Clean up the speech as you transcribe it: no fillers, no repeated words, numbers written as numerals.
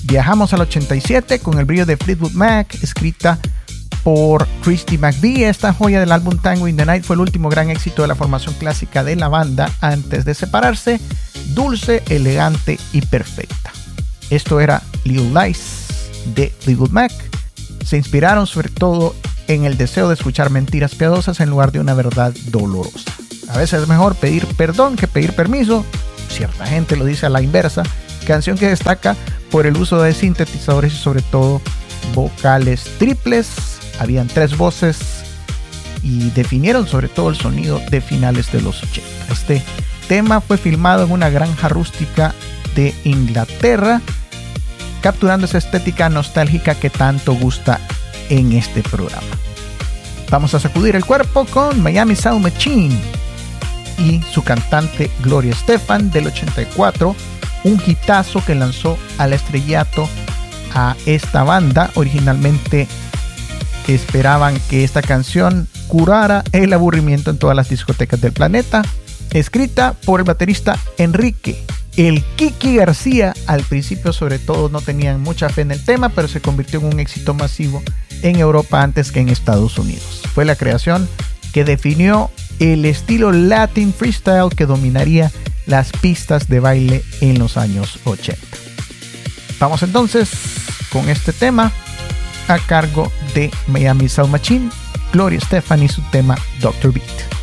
Viajamos al 87 con El brillo de Fleetwood Mac, escrita por Christy McVie. Esta joya del álbum Tango in the Night fue el último gran éxito de la formación clásica de la banda antes de separarse. Dulce, elegante y perfecta. Esto era Little Lies de Fleetwood Mac. Se inspiraron sobre todo en el deseo de escuchar mentiras piadosas en lugar de una verdad dolorosa. A veces es mejor pedir perdón que pedir permiso. Cierta gente lo dice a la inversa. Canción que destaca por el uso de sintetizadores y sobre todo vocales triples. Habían 3 voces y definieron sobre todo el sonido de finales de los 80. Este tema fue filmado en una granja rústica de Inglaterra, capturando esa estética nostálgica que tanto gusta en este programa. Vamos a sacudir el cuerpo con Miami Sound Machine y su cantante Gloria Estefan del 84, un hitazo que lanzó al estrellato a esta banda. Originalmente esperaban que esta canción curara el aburrimiento en todas las discotecas del planeta. Escrita por el baterista Enrique El Kiki García. Al principio sobre todo no tenían mucha fe en el tema, pero se convirtió en un éxito masivo en Europa antes que en Estados Unidos. Fue la creación que definió el estilo Latin Freestyle que dominaría las pistas de baile en los años 80. Vamos entonces con este tema a cargo de Miami Sound Machine, Gloria Estefan y su tema Dr. Beat.